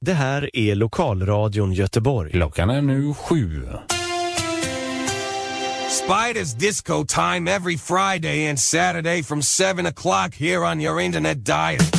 Det här är Lokalradion Göteborg. Klockan är nu 7. Spider's disco time every Friday and Saturday from 7 o'clock here on your internet dial.